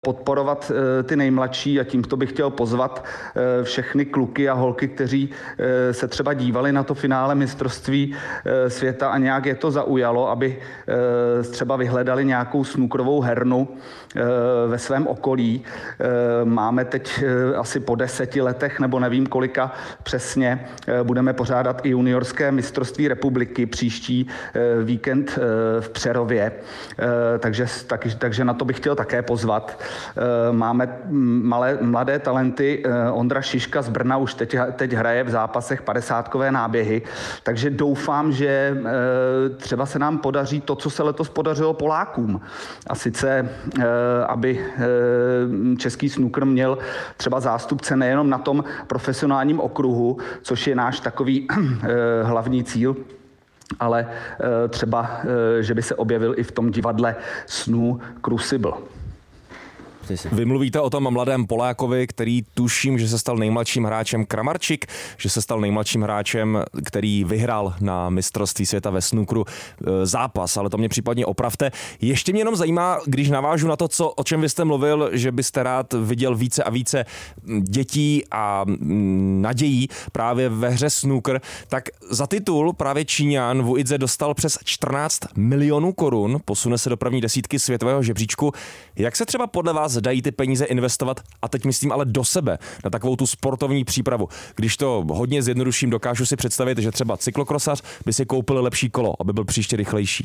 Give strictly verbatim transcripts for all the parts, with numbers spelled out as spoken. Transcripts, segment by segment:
podporovat ty nejmladší a tímto bych chtěl pozvat všechny kluky a holky, kteří se třeba dívali na to finále mistrovství světa a nějak je to zaujalo, aby třeba vyhledali nějakou snookerovou hernu ve svém okolí. Máme teď asi po deseti letech, nebo nevím kolika přesně, budeme pořádat i juniorské mistrovství republiky příští víkend v Přerově, takže, tak, takže na to bych chtěl také pozvat. Máme malé, mladé talenty. Ondra Šiška z Brna už teď, teď hraje v zápasech padesátkové náběhy, takže doufám, že třeba se nám podaří to, co se letos podařilo Polákům. A sice, aby český snooker měl třeba zástupce nejenom na tom profesionálním okruhu, což je náš takový hlavní cíl, ale třeba, že by se objevil i v tom divadle snů Crucible. Vy mluvíte o tom mladém Polákovi, který tuším, že se stal nejmladším hráčem Kramarčik, že se stal nejmladším hráčem, který vyhrál na mistrovství světa ve snookeru zápas, ale to mě případně opravte. Ještě mě jenom zajímá, když navážu na to, co, o čem vy jste mluvil, že byste rád viděl více a více dětí a nadějí právě ve hře snooker, tak za titul právě Číňan Wu Idze dostal přes čtrnáct milionů korun, posune se do první desítky světového žebříčku. Jak se třeba podle vás dají ty peníze investovat, a teď myslím ale do sebe, na takovou tu sportovní přípravu? Když to hodně zjednoduším, dokážu si představit, že třeba cyklokrosař by si koupil lepší kolo, aby byl příště rychlejší.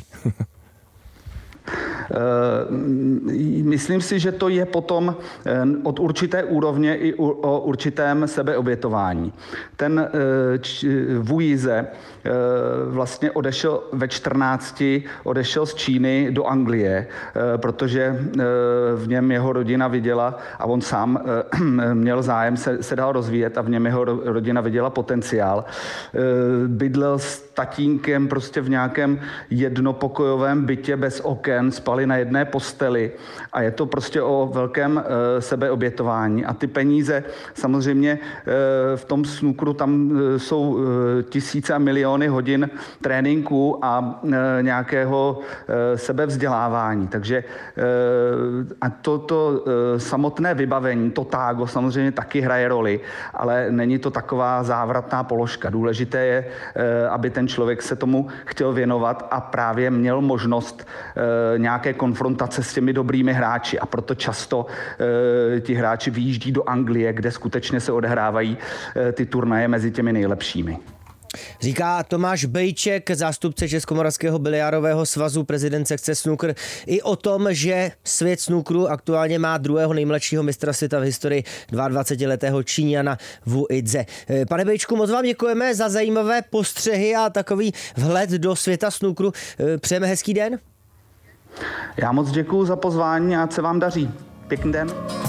Myslím si, že to je potom od určité úrovně i o určitém sebeobětování. Ten Wu Idze vlastně odešel ve čtrnácti, odešel z Číny do Anglie, protože v něm jeho rodina viděla a on sám měl zájem se, se dál rozvíjet a v něm jeho rodina viděla potenciál. Bydlel s tatínkem prostě v nějakém jednopokojovém bytě bez oken, spali na jedné posteli a je to prostě o velkém e, sebeobětování. A ty peníze samozřejmě e, v tom snookeru tam e, jsou e, tisíce a miliony hodin tréninku a e, nějakého e, sebevzdělávání. Takže e, a to, to e, samotné vybavení, to tágo samozřejmě taky hraje roli, ale není to taková závratná položka. Důležité je, e, aby ten člověk se tomu chtěl věnovat a právě měl možnost e, nějaké konfrontace s těmi dobrými hráči a proto často e, ti hráči vyjíždí do Anglie, kde skutečně se odehrávají e, ty turnaje mezi těmi nejlepšími. Říká Tomáš Bejček, zástupce Českomoravského biliárového svazu, prezident sekce snooker, i o tom, že svět snookeru aktuálně má druhého nejmladšího mistra světa v historii, dvaadvacetiletého Číňana Wu Idze. Pane Bejčku, moc vám děkujeme za zajímavé postřehy a takový vhled do světa snookeru. Přejeme hezký den. Já moc děkuju za pozvání a ať se vám daří. Pěkný den.